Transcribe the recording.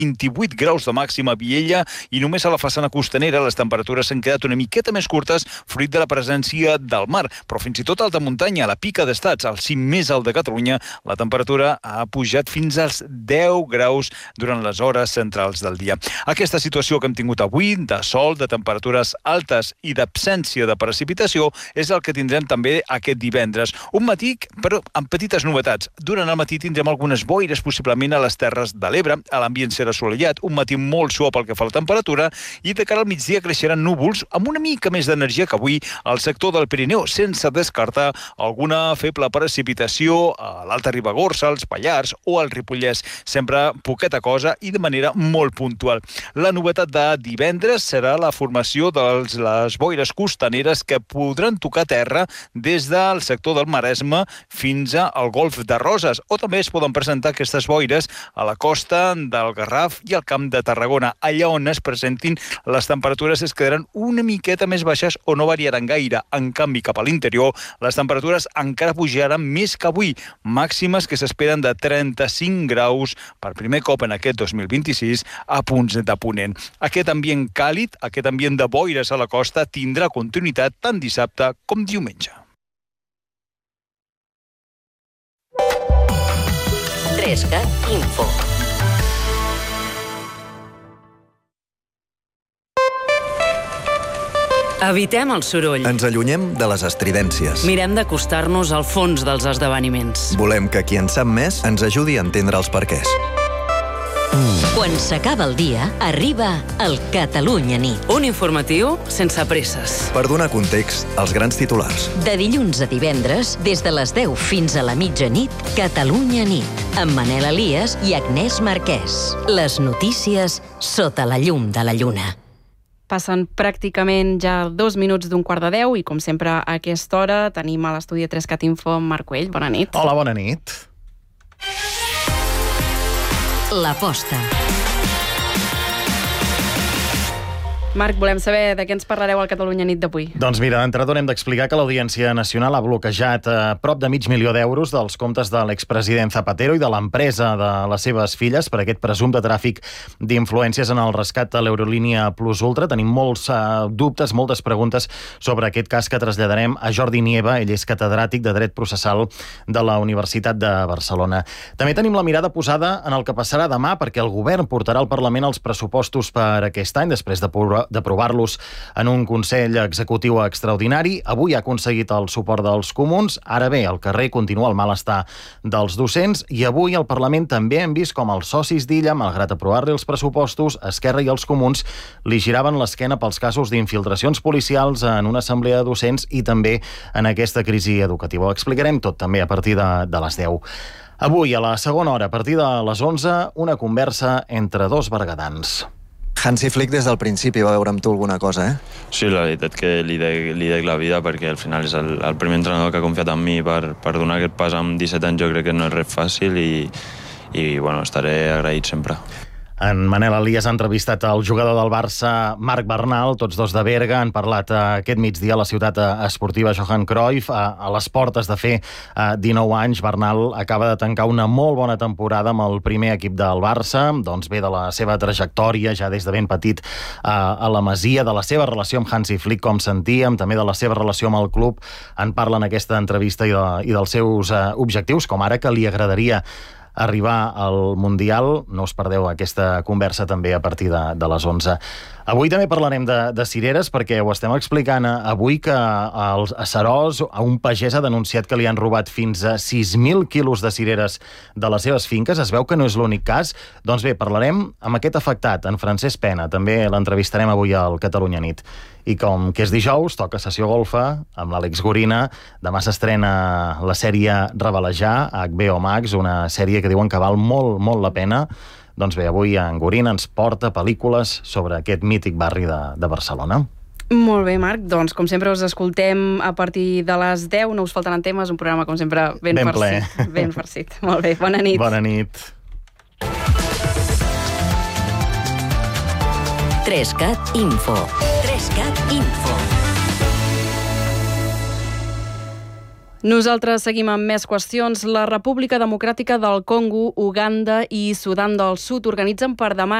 28 graus de màxima a Viella i només a la façana costanera les temperatures s'han quedat una miqueta més curtes fruit de la presència del mar, però fins i tot a alta muntanya, a la Pica d'Estats, al cim més alt de Catalunya, la temperatura ha pujat fins als 10 graus durant les hores centrals del dia. Aquesta situació que hem tingut avui, de sol, de temperatures altes i d'absència de precipitació, és el que tindrem també aquest divendres. Un matí, però amb petites novetats. Durant el matí tindrem algunes boires, possiblement a les Terres de l'Ebre. A l'ambient serà assolellat, un matí molt suau pel que fa a la temperatura i de cara al migdia creixeran núvols amb una mica més d'energia que avui al sector del Pirineu, sense descartar alguna feble precipitació a l'Alta Ribagorça, als Pallars o al Ripollès. Sempre poqueta cosa i de manera molt puntual. La novetat de divendres serà la formació de les boires costaneres que podran tocar terra des del sector del Maresme fins al Golf de Roses, o també es poden presentar aquestes boires a la costa del Garraf i al Camp de Tarragona. Allà on es presentin, les temperatures es quedaran una miqueta més baixes o no variaran gaire. En canvi, cap a l'interior, les temperatures encara pujaran més que avui, màximes que s'esperen de 35 graus per primer cop en aquest 2026 a punts de ponent. Aquest ambient càlid, aquest ambient de boires a la costa, tindrà continuïtat tant dissabte com diumenge. 3CAT Info. Evitem el soroll. Ens allunyem de les estridències. Mirem d'acostar-nos al fons dels esdeveniments. Volem que qui en sap més ens ajudi a entendre els perquès. Quan s'acaba el dia, arriba el Catalunya Nit. Un informatiu sense presses. Per donar context als grans titulars. De dilluns a divendres, des de les 10 fins a la mitjanit, Catalunya Nit, amb Manel Elias i Agnès Marquès. Les notícies sota la llum de la lluna. Passen pràcticament ja 2 minuts d'un quart de 10 i, com sempre, a aquesta hora tenim a l'estudi de 3CAT Info amb Marc Güell. Bona nit. Hola, bona nit. L'aposta. Marc, volem saber de què ens parlareu al Catalunya Nit d'avui. Doncs mira, d'entrada hem d'explicar que l'Audiència Nacional ha bloquejat prop de $500.000 dels comptes de l'expresident Zapatero i de l'empresa de les seves filles per aquest presumpte tràfic d'influències en el rescat de l'Eurolínia Plus Ultra. Tenim molts dubtes, moltes preguntes sobre aquest cas que traslladarem a Jordi Nieva. Ell és catedràtic de Dret Processal de la Universitat de Barcelona. També tenim la mirada posada en el que passarà demà, perquè el govern portarà al Parlament els pressupostos per aquest any, després d'aprovar-los en un Consell Executiu extraordinari. Avui ha aconseguit el suport dels comuns. Ara bé, al carrer continua el malestar dels docents i avui al Parlament també hem vist com els socis d'Illa, malgrat aprovar-li els pressupostos, Esquerra i els comuns li giraven l'esquena pels casos d'infiltracions policials en una assemblea de docents i també en aquesta crisi educativa. Ho explicarem tot també a partir de les 10. Avui, a la segona hora, a partir de les 11, una conversa entre dos berguedans. Hansi Flick des del principi va veure amb tu alguna cosa, Sí, la veritat que li dec la vida perquè al final és el primer entrenador que ha confiat en mi per donar aquest pas amb 17 anys. Jo crec que no és res fàcil i bueno, estaré agraït sempre. En Manel Elias ha entrevistat el jugador del Barça, Marc Bernal, tots dos de Berga. Han parlat aquest migdia a la ciutat esportiva Johan Cruyff. A les portes de fer 19 anys, Bernal acaba de tancar una molt bona temporada amb el primer equip del Barça. Doncs ve de la seva trajectòria, ja des de ben petit a la Masia, de la seva relació amb Hansi Flick, com sentíem, també de la seva relació amb el club. En parla en aquesta entrevista i dels seus objectius, com ara que li agradaria arribar al Mundial. No us perdeu aquesta conversa també a partir de les 11. Avui també parlarem de cireres, perquè ho estem explicant avui, que a Seròs un pagès ha denunciat que li han robat fins a 6.000 quilos de cireres de les seves finques. Es veu que no és l'únic cas. Doncs bé, parlarem amb aquest afectat, en Francesc Pena. També l'entrevistarem avui al Catalunya Nit. I com que és dijous, toca sessió golfa amb l'Àlex Gorina. Demà s'estrena la sèrie Revelejar a HBO Max, una sèrie que diuen que val molt, molt la pena. Doncs bé, avui en Gorina ens porta pel·lícules sobre aquest mític barri de Barcelona. Molt bé, Marc. Doncs, com sempre, us escoltem a partir de les 10. No us faltaran temes. Un programa, com sempre, ben farcit. Ben farcit. Molt bé. Bona nit. Bona nit. 3CAT Info. 3CAT Info. Nosaltres seguim amb més qüestions. La República Democràtica del Congo, Uganda i Sudan del Sud organitzen per demà